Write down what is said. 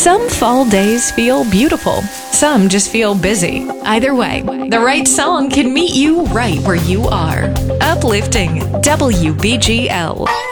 Some fall days feel beautiful. Some just feel busy. Either way, the right song can meet you right where you are. Uplifting WBGL.